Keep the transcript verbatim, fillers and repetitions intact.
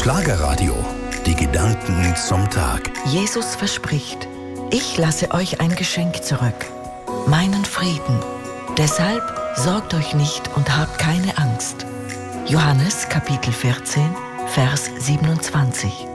Schlagerradio. Die Gedanken zum Tag. Jesus verspricht: Ich lasse euch ein Geschenk zurück, meinen Frieden. Deshalb sorgt euch nicht und habt keine Angst. Johannes Kapitel vierzehn, Vers siebenundzwanzig.